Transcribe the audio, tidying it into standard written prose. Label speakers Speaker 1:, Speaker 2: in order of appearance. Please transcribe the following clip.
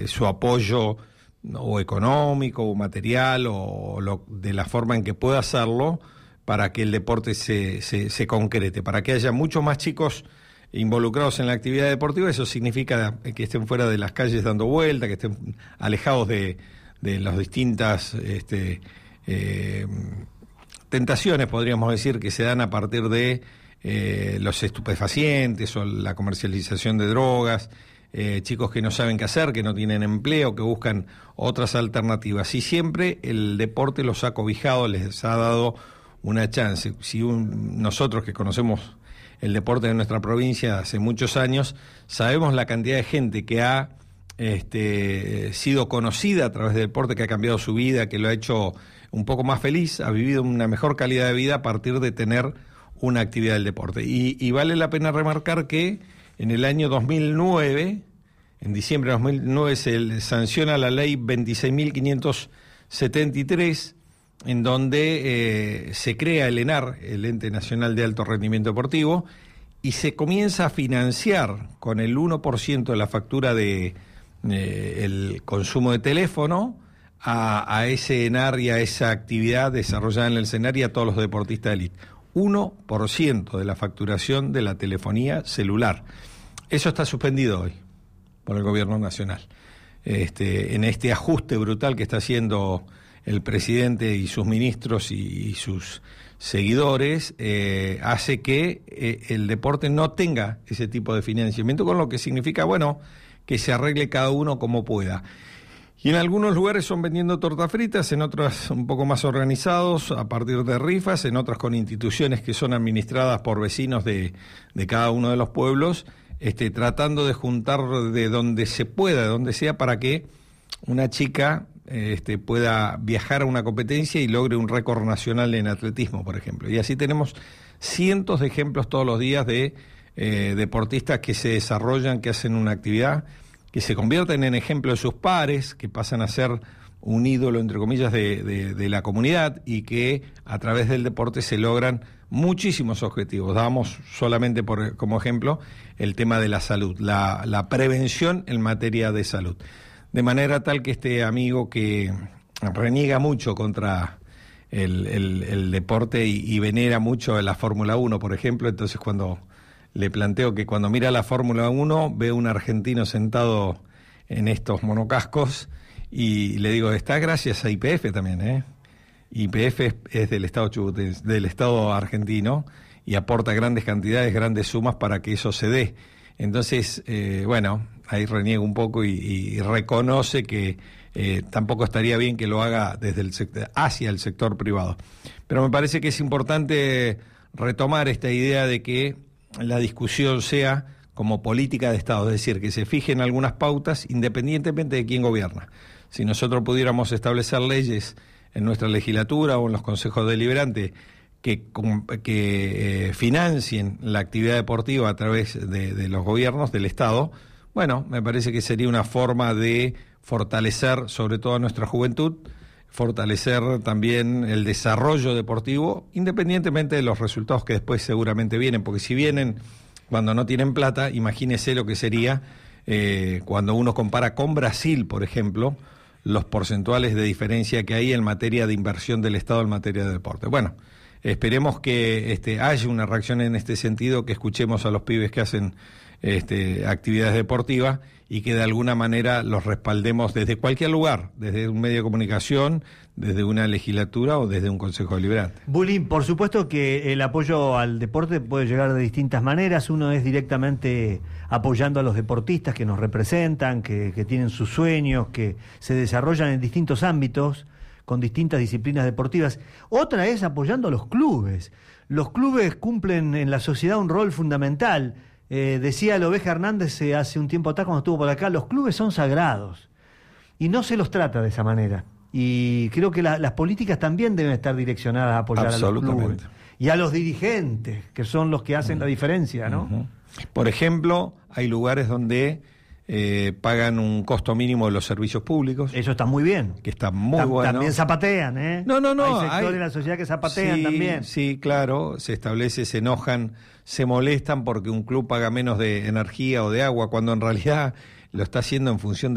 Speaker 1: su apoyo o económico o material de la forma en que pueda hacerlo para que el deporte se concrete, para que haya muchos más chicos involucrados en la actividad deportiva. Eso significa que estén fuera de las calles dando vueltas, que estén alejados de las distintas tentaciones, podríamos decir, que se dan a partir de los estupefacientes o la comercialización de drogas, chicos que no saben qué hacer, que no tienen empleo, que buscan otras alternativas. Y siempre el deporte los ha cobijado, les ha dado una chance. Si nosotros que conocemos el deporte de nuestra provincia hace muchos años, sabemos la cantidad de gente que ha sido conocida a través del deporte, que ha cambiado su vida, que lo ha hecho un poco más feliz, ha vivido una mejor calidad de vida a partir de tener una actividad del deporte. Y vale la pena remarcar que en el año 2009, en diciembre de 2009, se sanciona la ley 26.573, en donde se crea el ENAR, el Ente Nacional de Alto Rendimiento Deportivo, y se comienza a financiar con el 1% de la factura de el consumo de teléfono a ese ENAR y a esa actividad desarrollada en el CENAR y a todos los deportistas de élite. 1% de la facturación de la telefonía celular. Eso está suspendido hoy por el Gobierno Nacional. En este ajuste brutal que está haciendo el presidente y sus ministros y sus seguidores, hace que el deporte no tenga ese tipo de financiamiento, con lo que significa, bueno, que se arregle cada uno como pueda. Y en algunos lugares son vendiendo tortas fritas, en otros un poco más organizados, a partir de rifas, en otras con instituciones que son administradas por vecinos de cada uno de los pueblos, tratando de juntar de donde se pueda, de donde sea, para que una chica pueda viajar a una competencia y logre un récord nacional en atletismo, por ejemplo. Y así tenemos cientos de ejemplos todos los días de deportistas que se desarrollan, que hacen una actividad, que se convierten en ejemplo de sus pares, que pasan a ser un ídolo, entre comillas, de la comunidad, y que a través del deporte se logran muchísimos objetivos. Damos solamente como ejemplo el tema de la salud, la prevención en materia de salud. De manera tal que este amigo que reniega mucho contra el deporte y venera mucho a la Fórmula 1, por ejemplo, entonces cuando le planteo que cuando mira la Fórmula 1 ve un argentino sentado en estos monocascos y le digo, está gracias a YPF también, YPF es del Estado del Estado argentino y aporta grandes cantidades, grandes sumas para que eso se dé. Entonces, bueno, ahí reniega un poco y reconoce que tampoco estaría bien que lo haga desde el sector, hacia el sector privado. Pero me parece que es importante retomar esta idea de que la discusión sea como política de Estado, es decir, que se fijen algunas pautas independientemente de quién gobierna. Si nosotros pudiéramos establecer leyes en nuestra legislatura o en los consejos deliberantes que financien la actividad deportiva a través de los gobiernos, del Estado, bueno, me parece que sería una forma de fortalecer sobre todo a nuestra juventud, fortalecer también el desarrollo deportivo, independientemente de los resultados que después seguramente vienen, porque si vienen cuando no tienen plata, imagínese lo que sería cuando uno compara con Brasil, por ejemplo, los porcentuales de diferencia que hay en materia de inversión del Estado en materia de deporte. Bueno, esperemos que haya una reacción en este sentido, que escuchemos a los pibes que hacen actividades deportivas y que de alguna manera los respaldemos desde cualquier lugar, desde un medio de comunicación, desde una legislatura o desde un consejo deliberante.
Speaker 2: Bulín, por supuesto que el apoyo al deporte puede llegar de distintas maneras. Uno es directamente apoyando a los deportistas que nos representan, que tienen sus sueños, que se desarrollan en distintos ámbitos, con distintas disciplinas deportivas. Otra es apoyando a los clubes. Los clubes cumplen en la sociedad un rol fundamental. Decía la Oveja Hernández hace un tiempo atrás cuando estuvo por acá, los clubes son sagrados y no se los trata de esa manera, y creo que las políticas también deben estar direccionadas a apoyar a los clubes y a los dirigentes, que son los que hacen la diferencia, ¿no? Uh-huh.
Speaker 1: Por ejemplo, hay lugares donde pagan un costo mínimo de los servicios públicos.
Speaker 2: Eso está muy bien.
Speaker 1: Que está muy bueno.
Speaker 2: También zapatean, ¿eh?
Speaker 1: No.
Speaker 2: Hay sectores de la sociedad que zapatean también.
Speaker 1: Sí, claro. Se establece, se enojan, se molestan porque un club paga menos de energía o de agua, cuando en realidad lo está haciendo en función